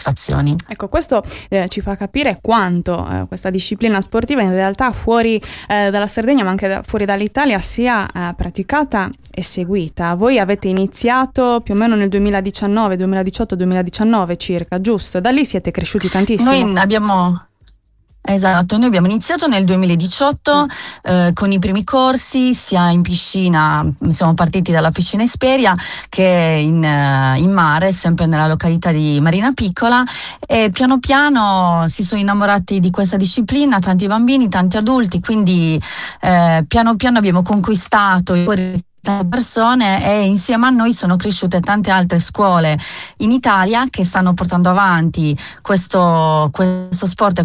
soddisfazioni. Ecco, questo ci fa capire quanto questa disciplina sportiva in realtà fuori dalla Sardegna, ma anche fuori dall'Italia, sia praticata e seguita. Voi avete iniziato più o meno nel 2019, 2018, 2019 circa, giusto? Da lì siete cresciuti tantissimo. Noi abbiamo iniziato nel 2018 con i primi corsi, sia in piscina, siamo partiti dalla piscina Esperia, che in mare, sempre nella località di Marina Piccola, e piano piano si sono innamorati di questa disciplina, tanti bambini, tanti adulti, quindi piano piano abbiamo conquistato persone, e insieme a noi sono cresciute tante altre scuole in Italia che stanno portando avanti questo sport